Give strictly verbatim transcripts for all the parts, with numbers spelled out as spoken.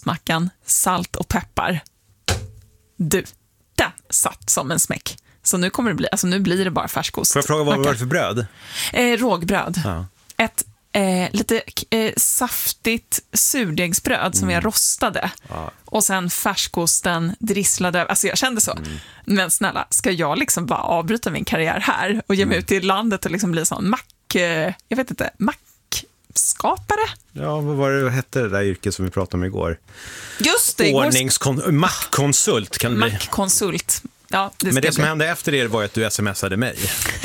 ostmackan, salt och peppar. Du, den satt som en smäck. Så nu kommer det bli, alltså nu blir det bara färskost. Får jag fråga, vad var det för bröd? Eh, rågbröd. Ja. Ett eh, lite eh, saftigt surdegsbröd som mm. vi rostade. Ja. Och sen färskosten drisslade över. Alltså jag kände så. Mm. Men snälla, ska jag liksom bara avbryta min karriär här och ge mig mm. ut i landet och liksom bli sån mack, eh, jag vet inte, mackskapare? Ja, vad var det hette det där yrket som vi pratade om igår? Just det. Ordningskon- mackkonsult kan det bli. Mackkonsult. Ja, det men det som bli. hände efter det var att du smsade mig.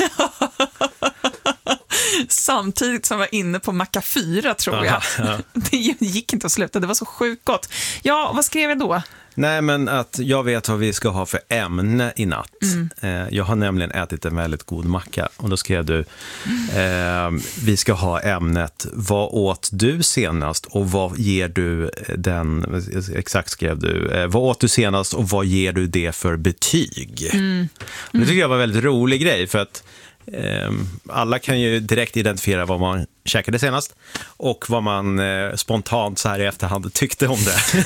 Samtidigt som jag var inne på Macka fyra, tror Aha, jag. Ja. Det gick inte att sluta, det var så sjukt gott. Ja, vad skrev jag då? Nej, men att jag vet vad vi ska ha för ämne i natt. Mm. Jag har nämligen ätit en väldigt god macka. Och då skrev du, mm. eh, vi ska ha ämnet, vad åt du senast och vad ger du den, exakt skrev du, eh, vad åt du senast och vad ger du det för betyg? Mm. Mm. Det tycker jag var en väldigt rolig grej, för att alla kan ju direkt identifiera vad man käkade senast och vad man eh, spontant så här i efterhand tyckte om det.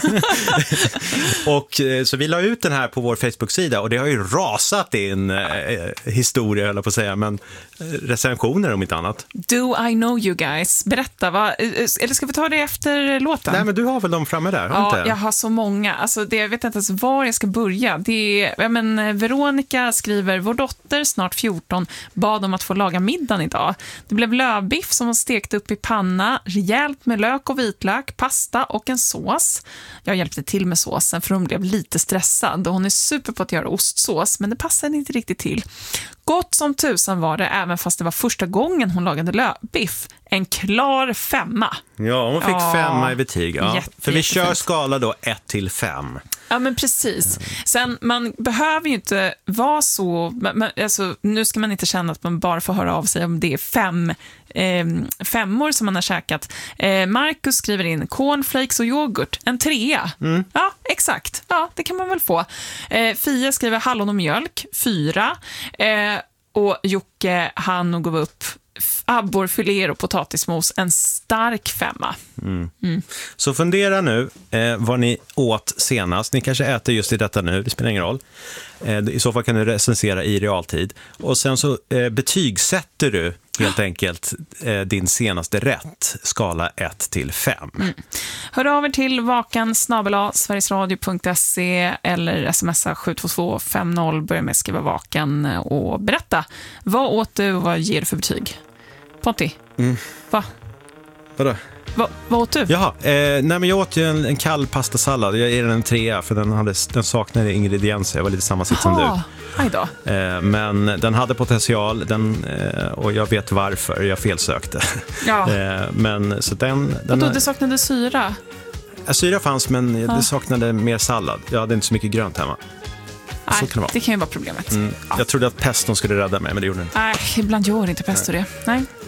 och eh, så vi la ut den här på vår Facebook-sida och det har ju rasat in eh, historia, eller på att säga, men eh, recensioner om inte annat. Do I know you guys? Berätta, va? Eller ska vi ta det efter låten? Nej, men du har väl dem framme där, har ja, inte? Jag har så många. Alltså, det, jag vet inte ens var jag ska börja. Det är, ja, men, Veronica skriver, vår dotter, snart fjorton, bad om att få laga middagen idag. Det blev lövbiff som hon stekte upp i panna, rejält med lök och vitlök, pasta och en sås. Jag hjälpte till med såsen för hon blev lite stressad och hon är super på att göra ostsås, men det passade inte riktigt till. Gott som tusan var det, även fast det var första gången hon lagade lövbiff. En klar femma. Ja, hon fick ja, femma i betyg. Ja. Jätte, för vi kör jättefint. Skala då ett till fem. Ja, men precis. Sen, man behöver ju inte vara så... Men, alltså, nu ska man inte känna att man bara får höra av sig om det är fem eh, femmor som man har käkat. Eh, Marcus skriver in cornflakes och yoghurt. En trea. Mm. Ja, exakt. Ja, det kan man väl få. Eh, Fia skriver hallon och mjölk. Fyra. Eh, och Jocke, han gav upp abborrfiléer och potatismos, en stark femma. Mm. Mm. Så fundera nu eh, vad ni åt senast. Ni kanske äter just i detta nu, det spelar ingen roll. Eh, I så fall kan du recensera i realtid. Och sen så eh, betygsätter du helt enkelt eh, din senaste rätt, skala ett till fem. Mm. Hör av er till vakan snabel-a sverigesradio punkt se eller smsa sju två två fem noll, börja med skriva vakan och berätta. Vad åt du och vad ger du för betyg? Ponti, mm. va? Vadå? Va, vad åt du? Jaha, eh, nej men jag åt ju en, en kall pastasallad. Jag ger den en trea för den, hade, den saknade ingredienser. Jag var lite samma sitt som du. Aj då. Eh, men den hade potential den, eh, och jag vet varför jag felsökte. Ja. eh, men så den... den och då, det saknade syra? Ja, syra fanns, men ja. det saknade mer sallad. Jag hade inte så mycket grönt hemma. Nej, så kan det, vara. Det kan ju vara problemet. Mm. Ja. Jag trodde att peston skulle rädda mig, men det gjorde den inte. Nej, ibland gör inte pesto det. Nej.